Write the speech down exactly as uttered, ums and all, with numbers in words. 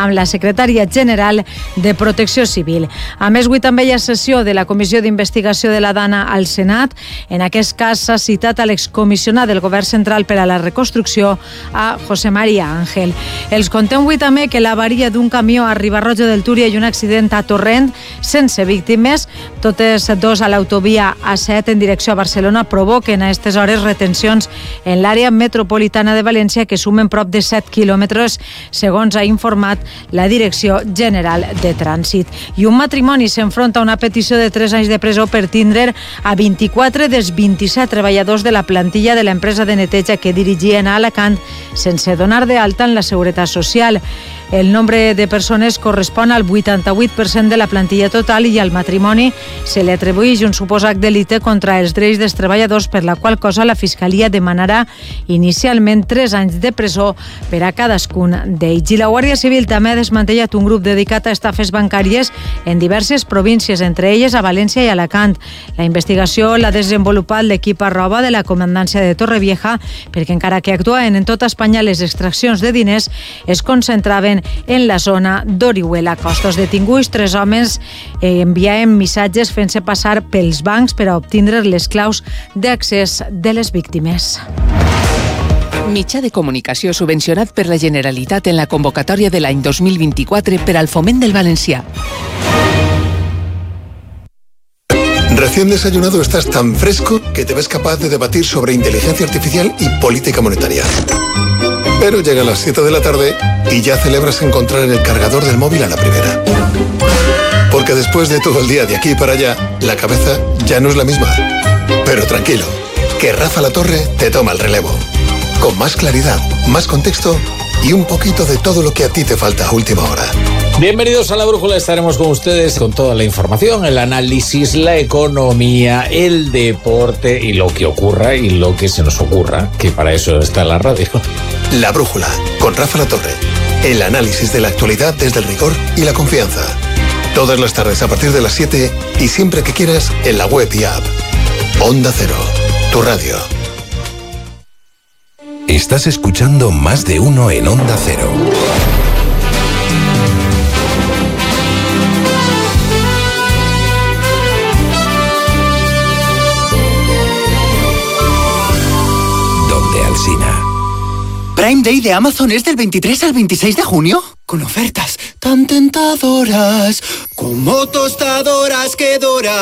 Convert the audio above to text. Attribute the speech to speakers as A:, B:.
A: amb la secretària general de Protecció Civil. A més, avui també hi ha sessió de la Comissió d'Investigació de la Dana al Senat. En aquest cas s'ha citat a l'excomissionat del Govern Central per a la Reconstrucció, a José María Ángel. Els contem avui també que l'avaria d'un camió a Riba-roja del Túria i un accident a Torrent sense víctimes, totes dos a l'autovia A set en direcció a Barcelona, provoquen a aquestes hores retencions en l'àrea metropolitana de València que sumen prop de set quilòmetres, segons ha informat la Direcció General de Trànsit. I un matrimoni s'enfronta a una petició de tres anys de presó per tindre a vint-i-quatre dels vint-i-set treballadors de la plantilla de l'empresa de neteja que dirigien a Alacant sense donar de alta en la Seguretat Social. El nombre de persones correspon al vuitanta-vuit per cent de la plantilla total i al matrimoni se li atribueix un suposat delicte contra els drets dels treballadors, per la qual cosa la Fiscalia demanarà inicialment tres anys de presó per a cadascun d'ells. I la Guàrdia Civil també ha desmantellat un grup dedicat a estafes bancàries en diverses províncies, entre elles a València i Alacant. La investigació l'ha desenvolupat l'equip arroba de la comandància de Torrevieja, perquè encara que actuen en tota Espanya, les extraccions de diners es concentraven en la zona d'Orihuela. Costos detinguts, tres homes enviaven missatges fent-se passar pels bancs per a obtindre les claus d'accés de les víctimes.
B: Mitjà de comunicació subvencionat per la Generalitat en la convocatòria de l'any dos mil vint-i-quatre per al foment del valencià.
C: Recién desayunado estás tan fresco que te ves capaz de debatir sobre inteligencia artificial y política monetaria. Pero llega a las siete de la tarde y ya celebras encontrar el cargador del móvil a la primera. Porque después de todo el día de aquí para allá, la cabeza ya no es la misma. Pero tranquilo, que Rafa La Torre te toma el relevo. Con más claridad, más contexto y un poquito de todo lo que a ti te falta a última hora.
D: Bienvenidos a La Brújula, estaremos con ustedes con toda la información, el análisis, la economía, el deporte y lo que ocurra y lo que se nos ocurra, que para eso está la radio.
C: La Brújula, con Rafa La Torre. El análisis de la actualidad desde el rigor y la confianza. Todas las tardes a partir de las siete y siempre que quieras en la web y app. Onda Cero, tu radio.
E: Estás escuchando Más de Uno en Onda Cero. Donde Alsina.
F: Prime Day de Amazon es del veintitrés al veintiséis de junio, con ofertas tan tentadoras como tostadoras que doran.